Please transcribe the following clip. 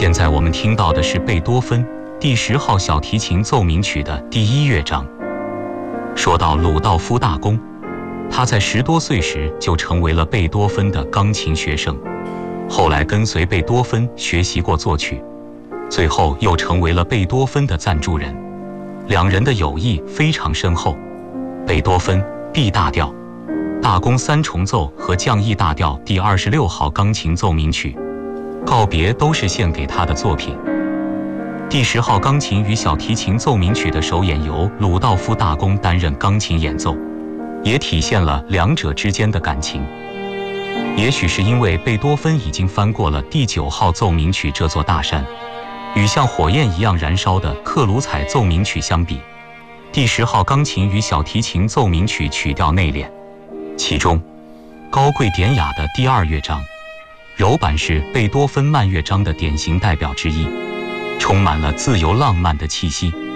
现在我们听到的是贝多芬第10号小提琴奏鸣曲的第1乐章。说到鲁道夫大公，他在10多岁时就成为了贝多芬的钢琴学生，后来跟随贝多芬学习过作曲，最后又成为了贝多芬的赞助人。两人的友谊非常深厚。贝多芬 B 大调大公3重奏和降 E 大调第26号钢琴奏鸣曲告别都是献给他的作品。第10号钢琴与小提琴奏鸣曲的首演由鲁道夫大公担任钢琴演奏，也体现了两者之间的感情。也许是因为贝多芬已经翻过了第9号奏鸣曲这座大山，与像火焰一样燃烧的克鲁采奏鸣曲相比，第10号钢琴与小提琴奏鸣曲曲调内敛，其中高贵典雅的第2乐章柔板是贝多芬慢乐章的典型代表之一，充满了自由浪漫的气息。